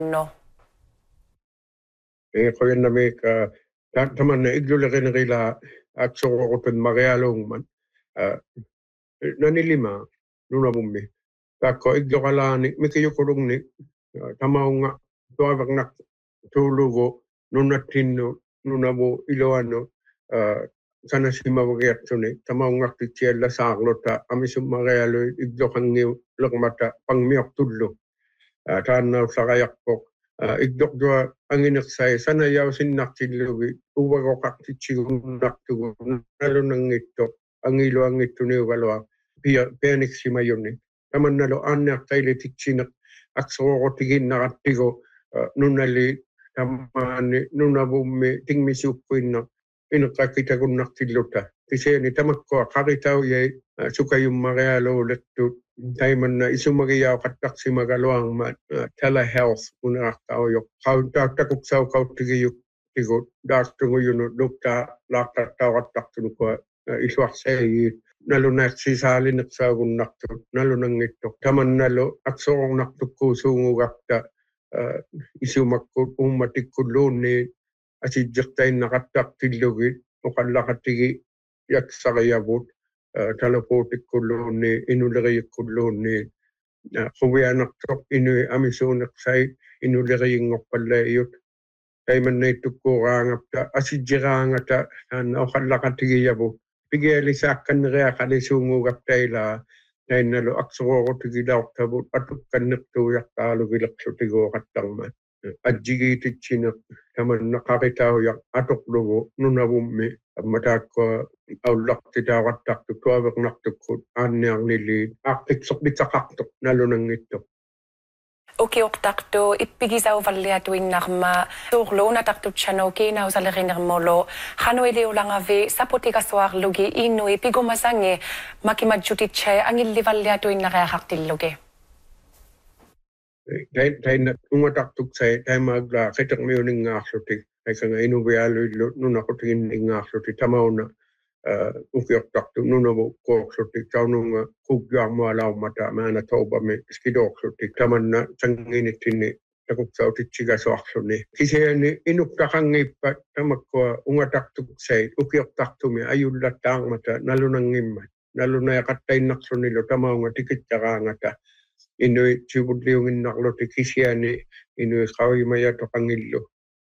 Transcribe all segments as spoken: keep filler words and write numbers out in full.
no. E ko yan na may ka taman na iglulerin nila at so ko pen marialong man nanilima nuna bummi kako iglokalani mikayo kulong ni tamaw nga tuwag nak tulugo nuna tinno nuna mo iloano sana si mawagyatsone tamaw nga titiela sa aglota amisum marialo iglokang ni lakmata pangmiok tudlo tanaw sa kayak po igdok dua ang inaksay sana yaw sinaktilugi uwag o kaktichigun naktugo nalo nang ito ang ilo ang ito ni walwa pia penik si mayoni taman nalo anak tayle tichinak akso ko tigin nakatigo nunali tamani nunabumi tingmi sukuin na inakakita ko naktilota kasi ni tamak ko kakitaw yay sukayong marialo letto Diamond na isumagayaw katak si magaluang mat telehealth una kao yok kau tak takuk sau kau tigiyuk tigo doctor ngo yuno dokta lakta tawat tak tunu ko iswak say nalo na si salin at sa gun nakto nalo nang ito taman nalo akso ang nakto ko sungu gakta isumakko umatik ko ni asidyak tayo nakatak tilugit o kalakatigi yak sa kayabot talapotik kuloni inulagay kuloni kuwianak tok inu amisunak say inulagay ngopallayot kay man na ito ko rangap ta asidjiranga ta na okalakatigiyabo pigeli sakan rea kalisungugap tayla kay nalo aksoro ko tigidaw tabot atuk kanak tuyak talo bilak so tigo katang man adjigiti chinak taman nakakitaw yak atok logo nunabumi matak ko awlak titawat tak tu tuwag naktukot anyang nili aktik sok bitakaktok nalo nang ito. Okay, ok takto ipigisaw valia tuing nakma turlo na takto chano kina usalerin molo hano ile ulang ave sapoti kaswar lugi ino ipigo masange makimadjuti che ang ilivalia tuing nakahaktil lugi. Dahil dahil umataktok sa dahil magla kitang may uning ngaksotik ay kang inubayalo nung ako tingin ng ngaksotik tamaw na ukiok takto nung ako koksotik taw nung kugyang mo alaw mata mana tao ba may skidoksotik taman na sanginit tini takok sa utit siga sa aksoni kasi ni inuktakang ipat tamak ko umataktok sa ukiok takto may ayun latang mata nalo nang iman nalo na yakatay naksonilo tamaw nga tikit ka nga ta Inoy chibudliungin naklo tikisiani inoy kawi mayato pangillo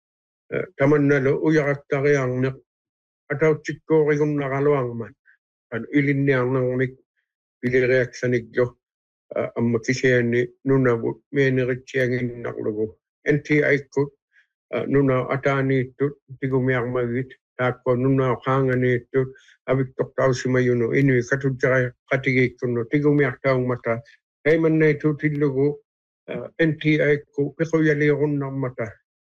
taman nalo uyak takayang nak ataw chikko kayong nakaluang man an ilin niyang nang mik pilireak sa niglo ang makisiani nuna menerichiyangin naklo N T I ko nuna atani ito tigumiyang magit tako nuna kangan ito abik toktaw si mayuno inoy katudya katigik kuno tigumiyak taong mata Kaya man na ito tilugo, N T I ko, pero yali akong ng mata.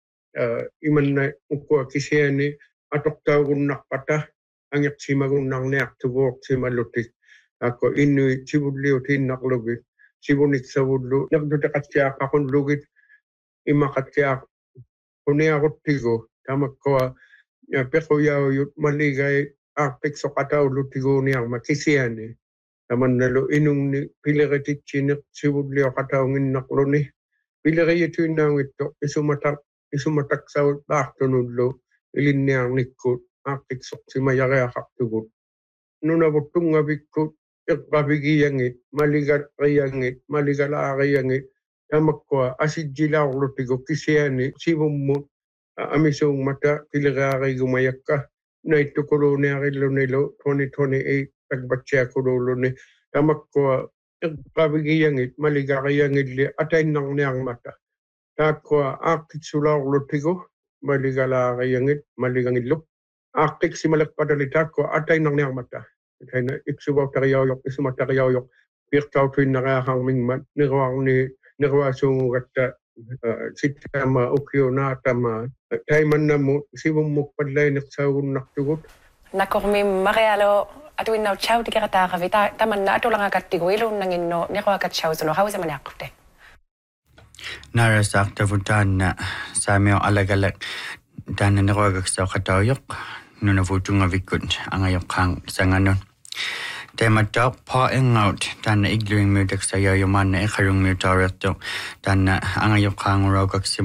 Iman na uko kisya ni atok taon nakpata, ang yaksima kong nang neaktubok si malutik. Ako inu sibudliw tin naklugit, sibunik sa wudlo, nagdudakat siya akong lugit, imakat siya kuni ako tigo, tamak ko, pero yaw yut maligay, aktik so kataw lutigo niyang makisya ni. Taman nalo inung ni piliritit chinak sibudliw katawngin naklo ni. Piliri ito yung ito, isumatak, isumatak sa bakto nudlo, ilin niyang nikot, aktik sok si mayakaya kaktugot. Nung nabutong nga bikot, ikabigiyangit, maligat kayangit, maligala kayangit, tamak ko, asid jila ko tigo, kisya ni, sibong mo, amisong mata, pilirari gumayak ka, na ito kulo niya kilo nilo, twenty twenty-eight, tagbatsiya ko lolo ni tamak ko pabigiyangit maligakayangit li atay nang niyang mata tako akit sulaw lutigo maligalakayangit maligangit lo akit si malakpadalita ko atay nang niyang mata kaya na iksubaw takayawyok isumatakayawyok pirtaw tuwin nakahang mingman nirawang ni nirawasong kata sitama ukyo na tama tayo man na mo sibong mukpadlay naksawang naktugot Nakormi marialo atuin na chau ti kata ka vita taman na atulang akat ti goilo nangin no ne ko akat chau so no hausa man yakute Nara sakta vutan na samyo alagalag dan na ko agak sa katayok no na vutung avikun ang ayok kang sanganon Tema dog pawing out dan igluing mudik sa yayaman na ikarong mudarat do dan ang ayokang rogak